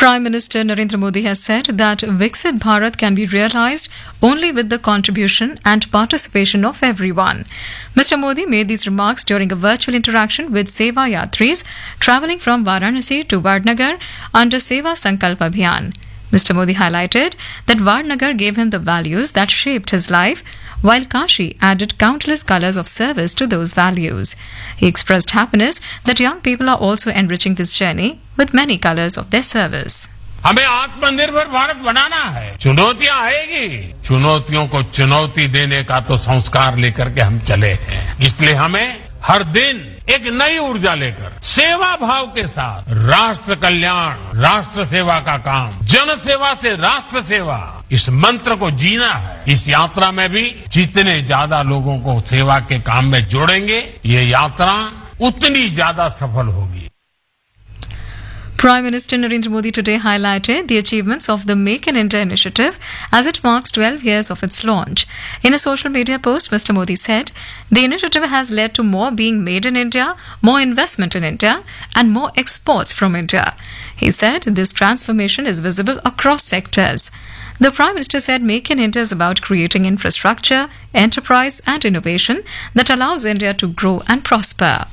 Prime Minister Narendra Modi has said that Viksit Bharat can be realized only with the contribution and participation of everyone. Mr. Modi made these remarks during a virtual interaction with Seva Yatris travelling from Varanasi to Vadnagar under Seva Sankalp Abhiyan. Mr. Modi highlighted that Vadnagar gave him the values that shaped his life, while Kashi added countless colours of service to those values. He expressed happiness that young people are also enriching this journey with many colours of their service. हमें आत्मनिर्भर भारत बनाना है। चुनौतियां आएगी, चुनौतियों को चुनौती देने का तो संस्कार लेकर के हम चले हैं। इसलिए हमें हर दिन एक नई ऊर्जा लेकर सेवा भाव के साथ राष्ट्र कल्याण, राष्ट्र सेवा का काम, जन सेवा से राष्ट्र सेवा, इस मंत्र को जीना है। इस यात्रा में भी जितने ज्यादा लोगों को सेवा के काम में जोड़ेंगे, ये यात्रा उतनी ज्यादा सफल होगी। Prime Minister Narendra Modi today highlighted the achievements of the Make in India initiative as it marks 12 years of its launch. In a social media post, Mr. Modi said, the initiative has led to more being made in India, more investment in India, and more exports from India. He said this transformation is visible across sectors. The Prime Minister said Make in India is about creating infrastructure, enterprise, and innovation that allows India to grow and prosper.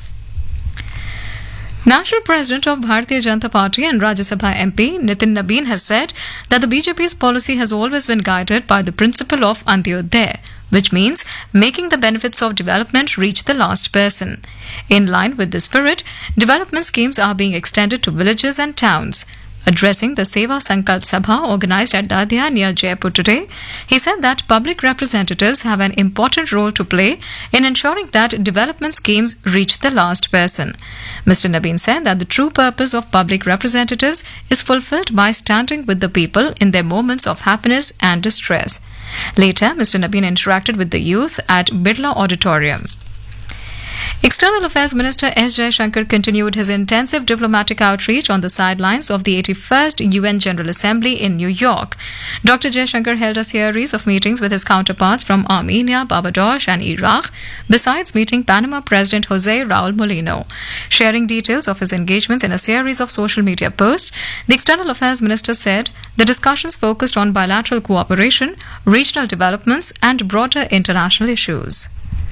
National President of Bharatiya Janata Party and Rajya Sabha MP Nitin Nabin has said that the BJP's policy has always been guided by the principle of Antyodaya, which means making the benefits of development reach the last person. In line with this spirit, development schemes are being extended to villages and towns. Addressing the Seva Sankalp Sabha organized at Dadya near Jaipur today, he said that public representatives have an important role to play in ensuring that development schemes reach the last person. Mr. Nabin said that the true purpose of public representatives is fulfilled by standing with the people in their moments of happiness and distress. Later, Mr. Nabin interacted with the youth at Birla Auditorium. External Affairs Minister S. Jaishankar continued his intensive diplomatic outreach on the sidelines of the 81st UN General Assembly in New York. Dr. Jaishankar held a series of meetings with his counterparts from Armenia, Barbados and Iraq, besides meeting Panama President Jose Raul Molino. Sharing details of his engagements in a series of social media posts, the External Affairs Minister said the discussions focused on bilateral cooperation, regional developments and broader international issues.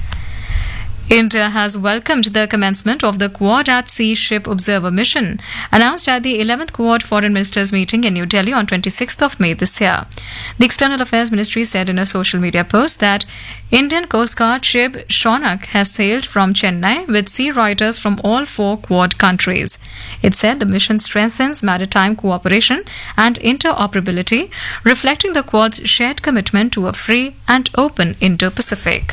India has welcomed the commencement of the Quad at Sea Ship Observer Mission, announced at the 11th Quad Foreign Ministers meeting in New Delhi on 26th of May this year. The External Affairs Ministry said in a social media post that Indian Coast Guard ship Shaunak has sailed from Chennai with sea riders from all 4 Quad countries. It said the mission strengthens maritime cooperation and interoperability, reflecting the Quad's shared commitment to a free and open Indo-Pacific.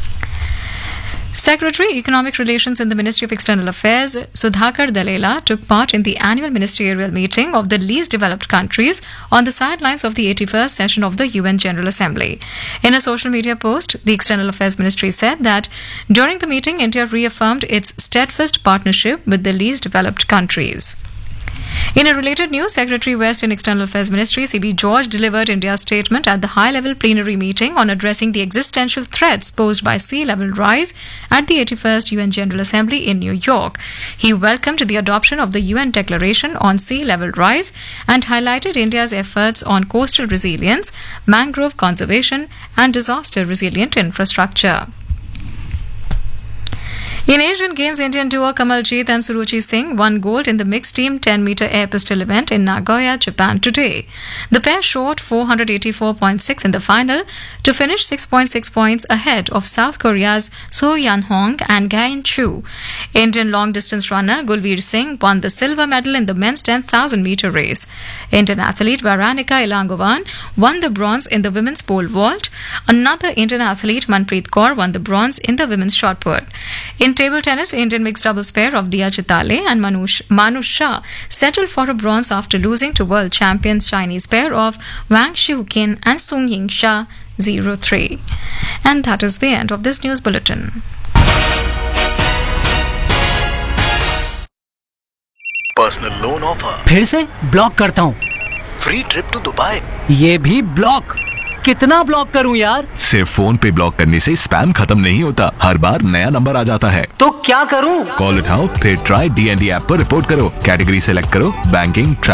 Secretary Economic Relations in the Ministry of External Affairs, Sudhakar Dalela, took part in the annual ministerial meeting of the least developed countries on the sidelines of the 81st session of the UN General Assembly. In a social media post, the External Affairs Ministry said that during the meeting, India reaffirmed its steadfast partnership with the least developed countries. In a related news, Secretary West in External Affairs Ministry C.B. George delivered India's statement at the high-level plenary meeting on addressing the existential threats posed by sea level rise at the 81st UN General Assembly in New York. He welcomed the adoption of the UN Declaration on Sea Level Rise and highlighted India's efforts on coastal resilience, mangrove conservation and disaster-resilient infrastructure. In Asian Games, Indian duo Kamaljeet and Suruchi Singh won gold in the mixed team 10-meter air pistol event in Nagoya, Japan today. The pair shot 484.6 in the final to finish 6.6 points ahead of South Korea's So Yan-hong and Gain Chu. Indian long-distance runner Gulveer Singh won the silver medal in the men's 10,000-meter race. Indian athlete Varanika Ilangovan won the bronze in the women's pole vault. Another Indian athlete Manpreet Kaur won the bronze in the women's shot put. In table tennis, Indian mixed doubles pair of Diya Chitale and Manu Shah settled for a bronze after losing to world champions Chinese pair of Wang Xiuqin and Sung Ying Sha 0-3. And that is the end of this news bulletin. Personal loan offer फिर से block करता हूँ। Free trip to Dubai ये भी block. कितना block करूं यार? सिर्फ फोन पे ब्लॉक करने से स्पैम खत्म नहीं होता, हर बार नया नंबर आ जाता है। तो क्या करूं? कॉल उठाओ, फिर ट्राई DND ऐप पर रिपोर्ट करो, कैटेगरी सेलेक्ट करो, बैंकिंग,